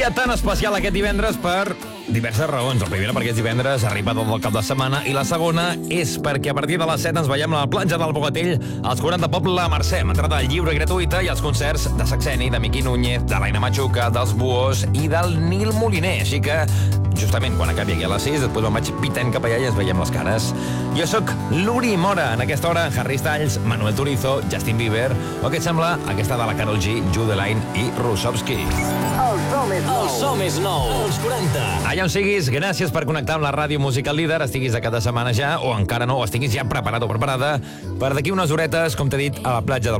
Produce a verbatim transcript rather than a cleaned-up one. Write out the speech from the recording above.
Dia tan especial aquest divendres per diverses raons. La primera perquè és divendres, arriba tot el cap de setmana, i la segona és perquè a partir de les set ens veiem a la platja del Bogatell als quaranta Pop La Mercè, amb entrada lliure i gratuïta, i els concerts de Saxeni, de Miqui Núñez, de l'Aina Machuca, dels Buhos i del Nil Moliner. Així que, justament quan acabi aquí a les sis, després me'n vaig pitant cap allà i ens veiem les cares. Jo sóc l'Uri Mora. En aquesta hora, Harry Styles, Manuel Turizo, Justin Bieber, o què et sembla aquesta de la Karol G, Jude Line i Rusovski. El som és nou. El som és nou. Els quaranta. Allà on siguis, gràcies per connectar amb la ràdio musical líder, estiguis de cada setmana ja, o encara no, o estiguis ja preparat o preparada per d'aquí unes horetes, com t'he dit, a la platja del